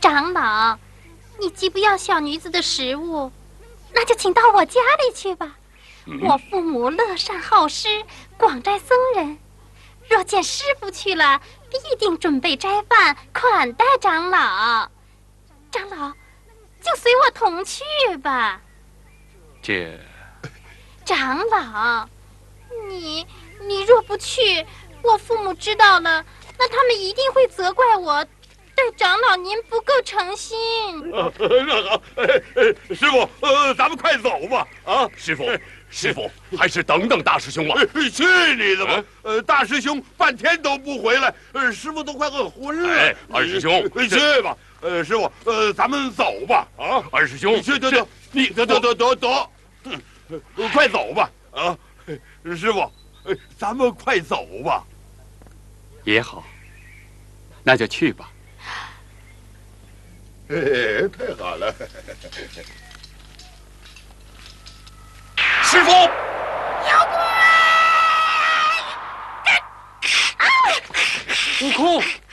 长老，你既不要小女子的食物，那就请到我家里去吧。我父母乐善好施，广斋僧人。若见师傅去了，必定准备斋饭款待长老。长老，就随我同去吧。 这， 长老，你若不去，我父母知道了，那他们一定会责怪我。对长老您不够诚心。 那好，师傅，咱们快走吧！啊， 师傅，还是等等大师兄吧。 去你的吧！大师兄半天都不回来，师傅都快饿昏了。 哎，二师兄， 去吧。师傅，咱们走吧。啊， 二师兄， 去，得，你得，快走吧！啊，师傅，咱们快走吧。 也好，那就去吧。 太好了！ 师傅， 妖怪！ 悟空，